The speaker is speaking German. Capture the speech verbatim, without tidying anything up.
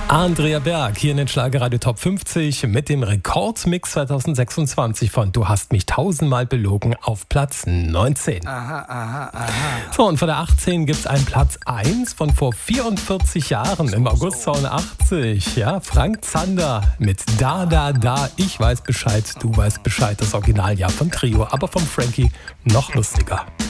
Andrea Berg hier in den Schlagerradio Top fünfzig mit dem Rekordmix zwanzig sechsundzwanzig von Du hast mich tausendmal belogen auf Platz neunzehn. Aha, aha, aha. So, und von der achtzehn gibt es einen Platz eins von vor vierundvierzig Jahren, im August zweiundachtzig. Ja, Frank Zander mit Da, Da, Da, ich weiß Bescheid, du weißt Bescheid. Das Originaljahr von Trio, aber vom Frankie noch lustiger.